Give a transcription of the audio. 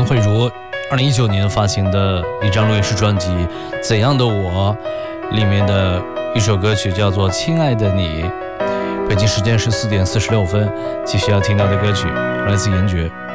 慧茹2019年发行的一张录音室专辑《怎样的我》里面的一首歌曲叫做《亲爱的你》。北京时间是4点46分，继续要听到的歌曲来自严爵。